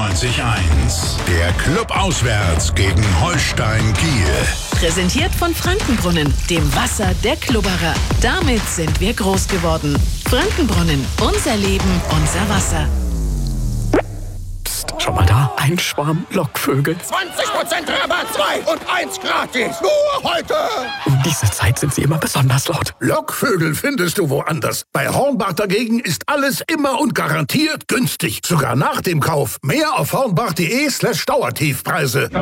97.1. Der Club auswärts gegen Holstein Kiel. Präsentiert von Frankenbrunnen, dem Wasser der Klubberer. Damit sind wir groß geworden. Frankenbrunnen, unser Leben, unser Wasser. Psst, schau mal da, ein Schwarm Lockvögel. 20% Rabatt, 2 und 1 gratis. Nur heute. Um diese Zeit sind sie immer besonders laut. Lockvögel findest du woanders. Bei Hornbach dagegen ist alles immer und garantiert günstig. Sogar nach dem Kauf. Mehr auf hornbach.de/Dauertiefpreise.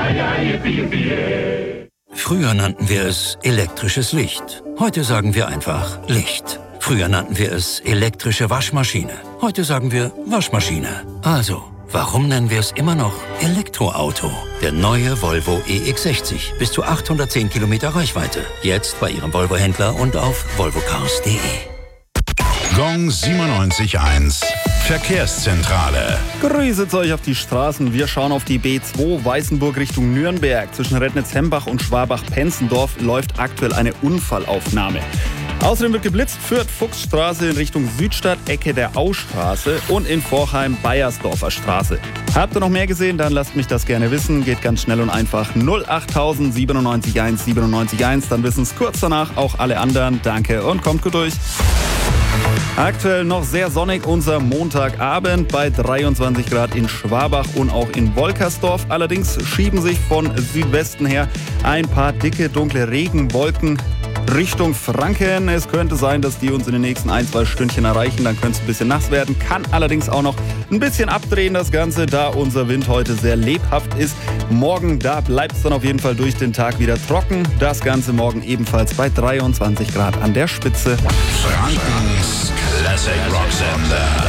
Früher nannten wir es elektrisches Licht. Heute sagen wir einfach Licht. Früher nannten wir es elektrische Waschmaschine. Heute sagen wir Waschmaschine. Also, warum nennen wir es immer noch Elektroauto? Der neue Volvo EX60. Bis zu 810 Kilometer Reichweite. Jetzt bei Ihrem Volvo-Händler und auf volvocars.de. Gong 97.1. Verkehrszentrale. Grüßet euch auf die Straßen. Wir schauen auf die B2 Weißenburg Richtung Nürnberg. Zwischen Rednitz-Hembach und Schwabach-Penzendorf läuft aktuell eine Unfallaufnahme. Außerdem wird geblitzt, Fürth Fuchsstraße in Richtung Südstadt, Ecke der Austraße und in Vorheim Bayersdorfer Straße. Habt ihr noch mehr gesehen? Dann lasst mich das gerne wissen. Geht ganz schnell und einfach 08000 97 1, dann wissen es kurz danach auch alle anderen. Danke und kommt gut durch. Aktuell noch sehr sonnig unser Montagabend bei 23 Grad in Schwabach und auch in Wolkersdorf. Allerdings schieben sich von Südwesten her ein paar dicke, dunkle Regenwolken Richtung Franken. Es könnte sein, dass die uns in den nächsten 1-2 Stündchen erreichen. Dann könnte es ein bisschen nass werden. Kann allerdings auch noch ein bisschen abdrehen, das Ganze, da unser Wind heute sehr lebhaft ist. Morgen, da bleibt es dann auf jeden Fall durch den Tag wieder trocken. Das Ganze morgen ebenfalls bei 23 Grad an der Spitze. Frankens Classic Rock Sender.